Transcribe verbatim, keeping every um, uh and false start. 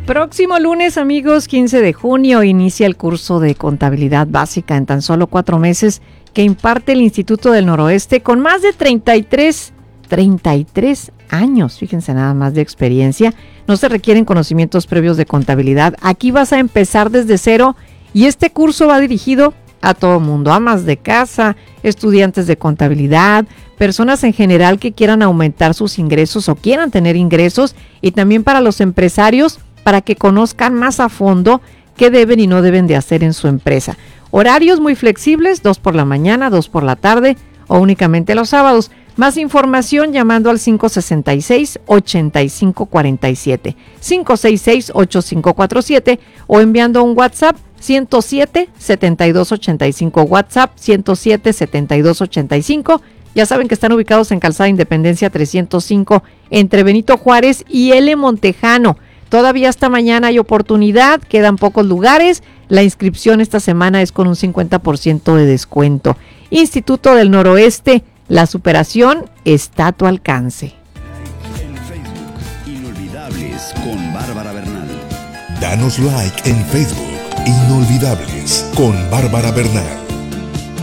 Próximo lunes, amigos, quince de junio, inicia el curso de contabilidad básica en tan solo cuatro meses que imparte el Instituto del Noroeste con más de treinta y tres años, fíjense nada más de experiencia. No se requieren conocimientos previos de contabilidad. Aquí vas a empezar desde cero y este curso va dirigido a todo mundo, amas de casa, estudiantes de contabilidad, personas en general que quieran aumentar sus ingresos o quieran tener ingresos, y también para los empresarios para que conozcan más a fondo qué deben y no deben de hacer en su empresa. Horarios muy flexibles, dos por la mañana, dos por la tarde o únicamente los sábados. Más información llamando al cinco seis seis, ocho cinco cuatro siete, cinco seis seis, ocho cinco cuatro siete o enviando un WhatsApp ciento siete, setenta y dos ochenta y cinco, WhatsApp ciento siete, setenta y dos ochenta y cinco. Ya saben que están ubicados en Calzada Independencia trescientos cinco entre Benito Juárez y L. Montejano. Todavía hasta mañana hay oportunidad, quedan pocos lugares. La inscripción esta semana es con un cincuenta por ciento de descuento. Instituto del Noroeste, la superación está a tu alcance. En Facebook, Inolvidables con Bárbara Bernal. Danos like en Facebook, Inolvidables con Bárbara Bernal.